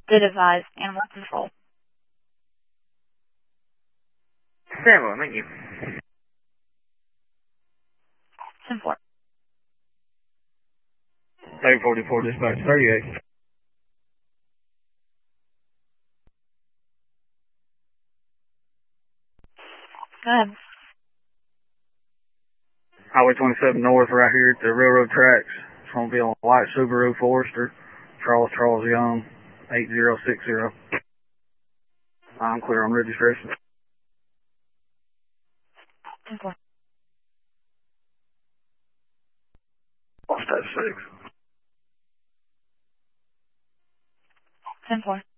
Did advise animal control. Stand by, thank you. 10-4. 844 dispatch 38. Go ahead. Highway 27 North right here at the railroad tracks. It's going to be on a white Subaru Forester. Charles Young, 8060. I'm clear on registration. 10-4. What's that 6? 10-4.